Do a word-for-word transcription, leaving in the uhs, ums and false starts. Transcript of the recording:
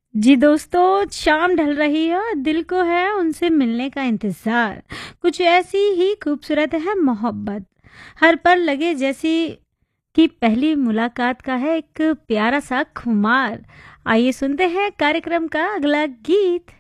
जी दोस्तों, शाम ढल रही है और दिल को है उनसे मिलने का इंतज़ार। कुछ ऐसी ही खूबसूरत है मोहब्बत, हर पल लगे जैसी कि पहली मुलाकात का है एक प्यारा सा खुमार। आइए सुनते हैं कार्यक्रम का अगला गीत।